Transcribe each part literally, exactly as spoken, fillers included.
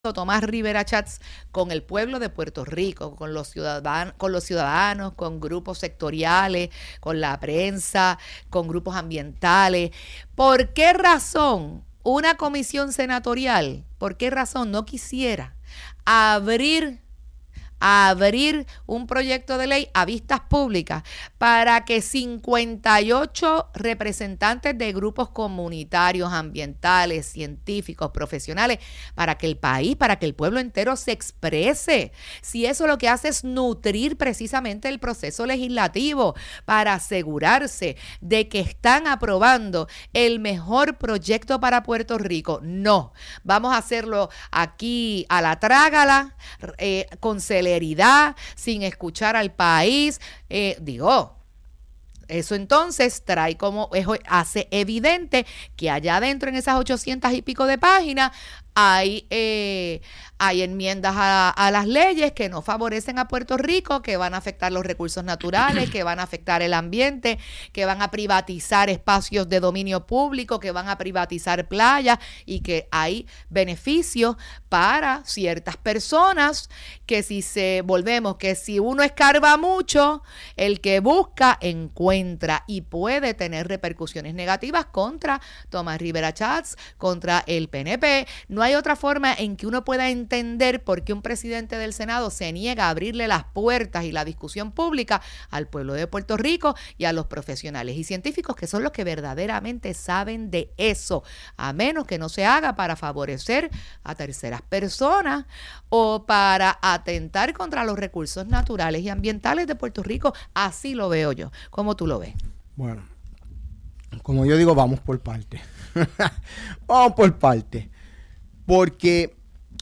Tomás Rivera Chats con el pueblo de Puerto Rico, con los ciudadanos, con los ciudadanos, con grupos sectoriales, con la prensa, con grupos ambientales. ¿Por qué razón una comisión senatorial, por qué razón no quisiera abrir a abrir un proyecto de ley a vistas públicas para que cincuenta y ocho representantes de grupos comunitarios, ambientales, científicos, profesionales, para que el país, para que el pueblo entero se exprese? Si eso lo que hace es nutrir precisamente el proceso legislativo para asegurarse de que están aprobando el mejor proyecto para Puerto Rico. No, vamos a hacerlo aquí a la trágala, eh, con celeridad, sin escuchar al país. Eh, digo, eso entonces trae como, eso hace evidente que allá adentro en esas ochocientas y pico de páginas hay, eh, hay enmiendas a, a las leyes que no favorecen a Puerto Rico, que van a afectar los recursos naturales, que van a afectar el ambiente, que van a privatizar espacios de dominio público, que van a privatizar playas y que hay beneficios para ciertas personas que si se volvemos, que si uno escarba mucho, el que busca encuentra y puede tener repercusiones negativas contra Tomás Rivera Chats, contra el P N P. No hay otra forma en que uno pueda entender por qué un presidente del Senado se niega a abrirle las puertas y la discusión pública al pueblo de Puerto Rico y a los profesionales y científicos que son los que verdaderamente saben de eso, a menos que no se haga para favorecer a terceras personas o para atentar contra los recursos naturales y ambientales de Puerto Rico. Así lo veo yo. ¿Cómo tú lo ves? Bueno, como yo digo, vamos por parte. Vamos por parte. Porque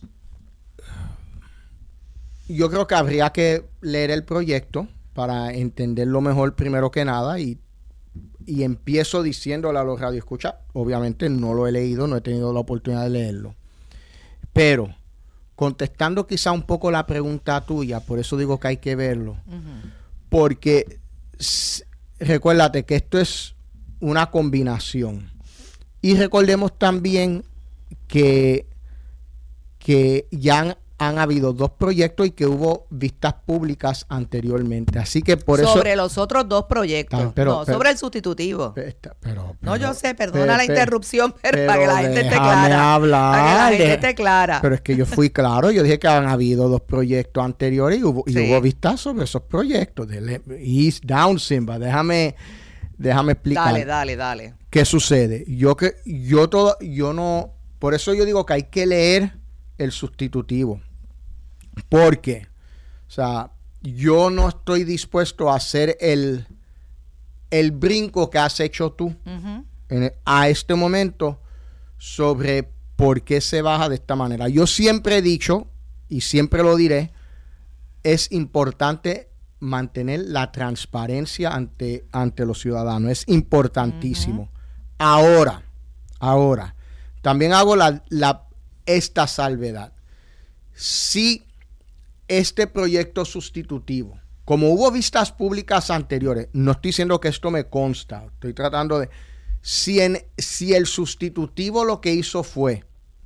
yo creo que habría que leer el proyecto para entenderlo mejor primero que nada y, y empiezo diciéndole a los radioescuchas, obviamente no lo he leído, no he tenido la oportunidad de leerlo, pero contestando quizá un poco la pregunta tuya, por eso digo que hay que verlo, uh-huh. Porque s- recuérdate que esto es una combinación y recordemos también que que ya han, han habido dos proyectos y que hubo vistas públicas anteriormente. Así que por sobre eso... Sobre los otros dos proyectos, ah, pero, no, pero, sobre el sustitutivo. Pero, pero, no, yo sé, perdona pero, la interrupción, pero, pero para que la gente esté clara. Hablar, para que la gente esté clara. Pero es que yo fui claro, yo dije que han habido dos proyectos anteriores y hubo, sí. y hubo vistas sobre esos proyectos. De East Down, Simba, déjame... Déjame explicar. Dale, dale, dale. ¿Qué sucede? Yo que yo todo, yo no... Por eso yo digo que hay que leer el sustitutivo. Porque, o sea, yo no estoy dispuesto a hacer el, el brinco que has hecho tú uh-huh. en, a este momento sobre por qué se baja de esta manera. Yo siempre he dicho, y siempre lo diré, es importante mantener la transparencia ante, ante los ciudadanos. Es importantísimo. Uh-huh. Ahora, ahora, también hago la, la, esta salvedad. Si este proyecto sustitutivo, como hubo vistas públicas anteriores, no estoy diciendo que esto me consta, estoy tratando de... Si, en, si el sustitutivo lo que hizo fue,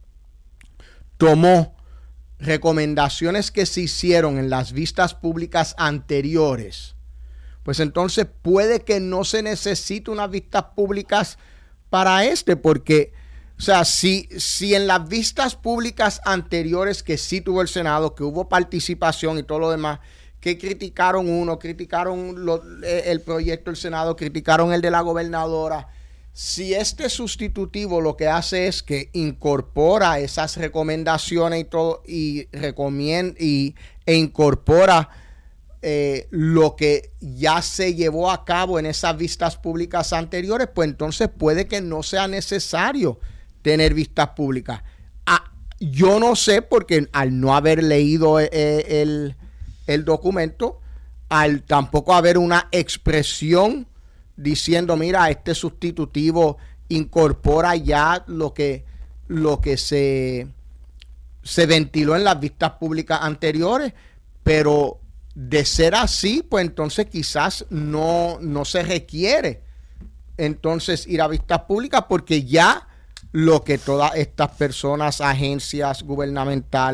tomó recomendaciones que se hicieron en las vistas públicas anteriores, pues entonces puede que no se necesite unas vistas públicas para este, porque... O sea, si, si en las vistas públicas anteriores que sí tuvo el Senado, que hubo participación y todo lo demás, que criticaron uno, criticaron lo, el proyecto del Senado, criticaron el de la gobernadora, si este sustitutivo lo que hace es que incorpora esas recomendaciones y todo, y recomienda y, e incorpora eh, lo que ya se llevó a cabo en esas vistas públicas anteriores, pues entonces puede que no sea necesario tener vistas públicas. Ah, yo no sé, porque al no haber leído eh, el, el documento, al tampoco haber una expresión diciendo, mira, este sustitutivo incorpora ya lo que, lo que se, se ventiló en las vistas públicas anteriores, pero de ser así, pues entonces quizás no, no se requiere entonces ir a vistas públicas porque ya lo que todas estas personas, agencias gubernamentales,